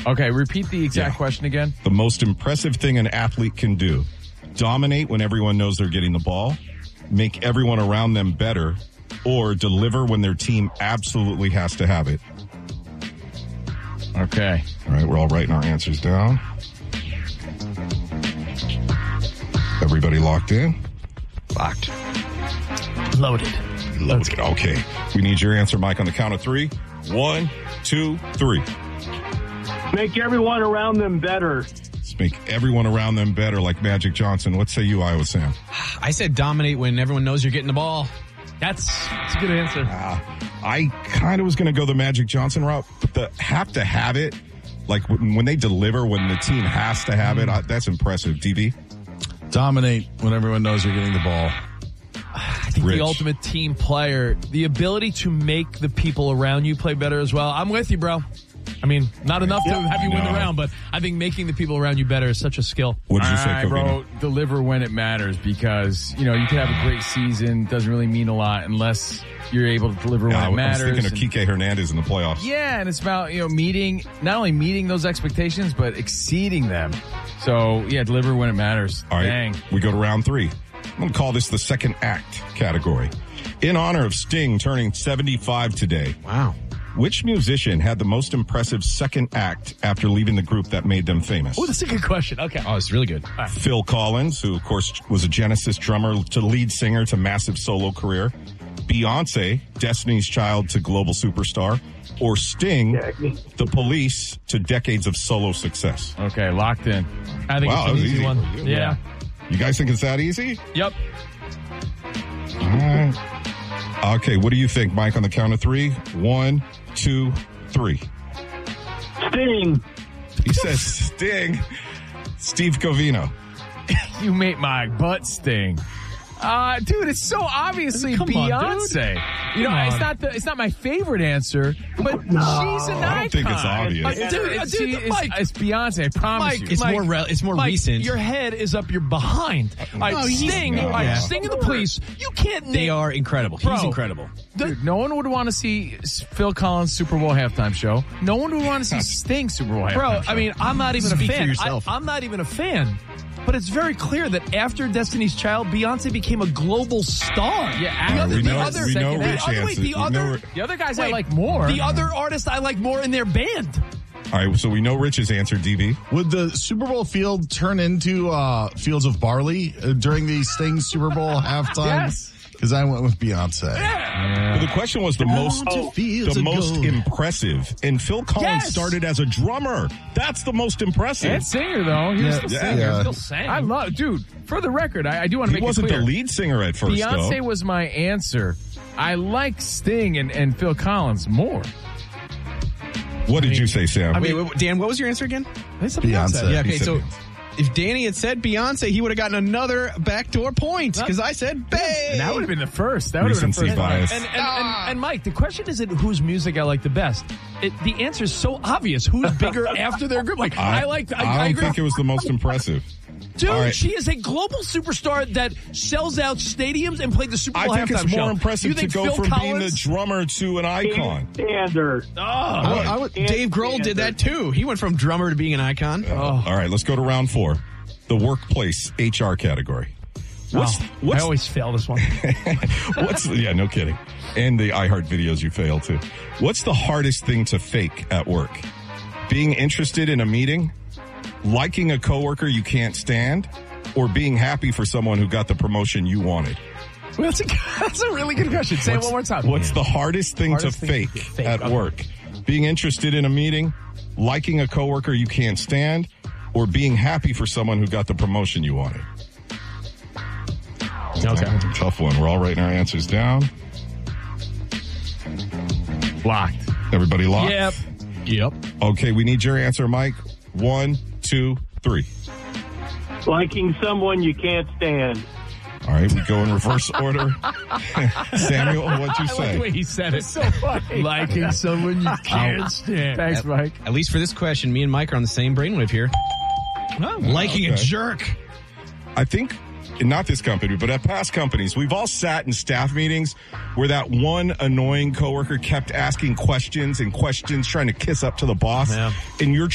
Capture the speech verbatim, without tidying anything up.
Okay, repeat the exact Yeah. question again. The most impressive thing an athlete can do. Dominate when everyone knows they're getting the ball. Make everyone around them better. Or deliver when their team absolutely has to have it. Okay. All right, we're all writing our answers down. Everybody locked in? Locked. Loaded. Loaded. Okay. We need your answer, Mike, on the count of three. One, two, three. Make everyone around them better. Let's make everyone around them better, like Magic Johnson. What say you, Iowa Sam? I said dominate when everyone knows you're getting the ball. That's, that's a good answer. Uh, I kind of was going to go the Magic Johnson route, but the have to have it, like when, when they deliver, when the team has to have it, I, that's impressive. D B? Dominate when everyone knows you're getting the ball. I think Rich. the ultimate team player, the ability to make the people around you play better as well. I'm with you, bro. I mean, not enough to have you win No. the round, but I think making the people around you better is such a skill. What did you say, All right, Covino? bro, deliver when it matters because, you know, you can have a great season. Doesn't really mean a lot unless you're able to deliver Yeah, when I it was matters. thinking of and- Kike Hernandez in the playoffs. Yeah, and it's about, you know, meeting, not only meeting those expectations, but exceeding them. So, yeah, deliver when it matters. All right, Dang. we go to round three. I'm going to call this the second act category. In honor of Sting turning seventy-five today, Wow. which musician had the most impressive second act after leaving the group that made them famous? Oh, that's a good question. Okay. Oh, it's really good. Phil Collins, who of course was a Genesis drummer to lead singer to massive solo career. Beyonce, Destiny's Child to global superstar. Or Sting, The Police to decades of solo success. Okay, locked in. I think Wow, it's that an was easy easy one. for you. Yeah. You guys think it's that easy? Yep. All right. Okay, what do you think, Mike, on the count of three? One, two, three. Sting. He says Sting. Steve Covino. You make my butt sting. Uh, dude, it's so obviously Come on, Beyonce. dude. You know, Come it's on. not the, it's not my favorite answer, but she's an icon. I don't think it's obvious. Like, dude, It's, dude, it's, Mike, it's Beyonce. I promise Mike, you. It's Mike, more re- it's more Mike, recent. Your head is up your behind. All right, No, he's- Sting, no, all right, yeah. Sting and the Police. You can't name. They are incredible. Bro. He's incredible. Dude, no one would want to see Phil Collins Super Bowl halftime show. No one would want to see Sting Super Bowl halftime Bro, show. I mean, I'm not even Speak a for fan. yourself. I, I'm not even a fan. But it's very clear that after Destiny's Child, Beyonce became a global star. Yeah, the other, we the know- other, we know the Rich other, wait, answered. the We other, know- the other guys I wait, like more. The other artist I like more in their band. All right, so we know Rich's answer, D B. Would the Super Bowl field turn into uh, fields of barley uh, during the Sting Super Bowl halftime? Yes. Because I went with Beyonce. But the question was the most to fields the of most gold. impressive. And Phil Collins Yes. started as a drummer. That's the most impressive. And singer, though. He was Yeah, still yeah, singer. yeah. Still sang. I love, dude, for the record, I, I do want to He make wasn't it clear. the lead singer at first, Beyonce though. was my answer. I like Sting and, and Phil Collins more. What did you say, Sam? Wait, wait, Dan, what was your answer again? It's a Beyonce. Yeah, okay, He said so Beyonce. if Danny had said Beyonce, he would have gotten another backdoor point because I said Babe. And that would have been the first. That would have been the Recency first. bias. And, and, and, and Mike, the question isn't whose music I like the best. It, the answer is so obvious. Who's bigger after their group? Like I, like. I, I I don't agree. think it was the most impressive. Dude, All right. she is a global superstar that sells out stadiums and played the Super Bowl I think halftime it's more show. impressive You to think go Phil from being the Collins? drummer to an icon. Stander. I, I would, Dave Grohl did that too. He went from drummer to being an icon. All right, let's go to round four. The workplace H R category. What's, Oh, what's I always fail this one. What's yeah, no kidding. And the iHeart videos you fail too. What's the hardest thing to fake at work? Being interested in a meeting, liking a coworker you can't stand, or being happy for someone who got the promotion you wanted? Well, that's, a, that's a really good question. Say What's, it one more time. what's the hardest thing Hardest to thing fake, to fake, at okay. work? Being interested in a meeting, liking a coworker you can't stand, or being happy for someone who got the promotion you wanted? Okay. That's a tough one. We're all writing our answers down. Locked. Everybody locked? Yep. Yep. Okay, we need your answer, Mike. One, two, three. Liking someone you can't stand. All right, we go in reverse order. Samuel, what'd you I like say? the way he said it. So funny. Liking someone you can't stand. Thanks, Mike. At least for this question, me and Mike are on the same brainwave here. Liking a okay. jerk. I think, not this company, but at past companies, we've all sat in staff meetings where that one annoying coworker kept asking questions and questions, trying to kiss up to the boss. Yeah. And you're